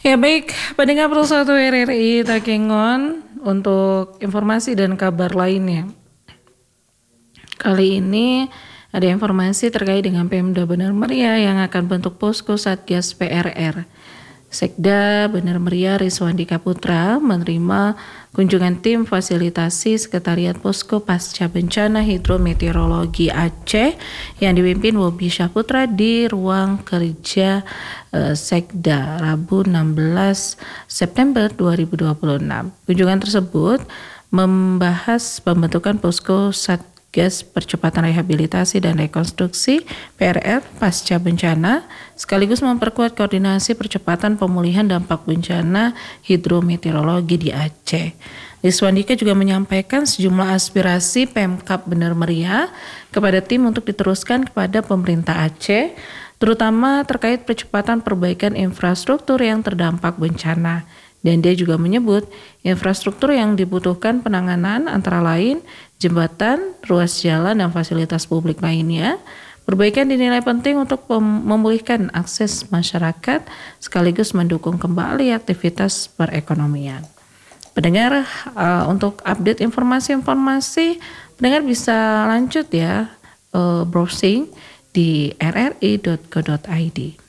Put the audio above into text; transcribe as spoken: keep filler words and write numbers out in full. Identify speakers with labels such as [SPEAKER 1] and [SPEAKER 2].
[SPEAKER 1] Ya baik, pendengar Pro satu R R I Takengon, untuk informasi dan kabar lainnya. Kali ini ada informasi terkait dengan Pemda Benar Meriah yang akan bentuk posko Satgas P R R. Sekda Benar Meriah Rizwandika Putra menerima kunjungan tim fasilitasi Sekretariat Posko Pasca Bencana Hidrometeorologi Aceh yang dipimpin Bobi Syahputra di ruang kerja eh, Sekda Rabu enam belas September dua ribu dua puluh enam. Kunjungan tersebut membahas pembentukan posko Satgas Satgas Percepatan Rehabilitasi dan Rekonstruksi P R R pasca bencana, sekaligus memperkuat koordinasi percepatan pemulihan dampak bencana hidrometeorologi di Aceh. Rizwandika juga menyampaikan sejumlah aspirasi Pemkab Benar Meriah kepada tim untuk diteruskan kepada pemerintah Aceh, terutama terkait percepatan perbaikan infrastruktur yang terdampak bencana. Dan dia juga menyebut infrastruktur yang dibutuhkan penanganan antara lain jembatan, ruas jalan, dan fasilitas publik lainnya. Perbaikan dinilai penting untuk memulihkan akses masyarakat sekaligus mendukung kembali aktivitas perekonomian. Pendengar, uh, untuk update informasi-informasi, pendengar bisa lanjut ya uh, browsing di r r i dot co dot i d.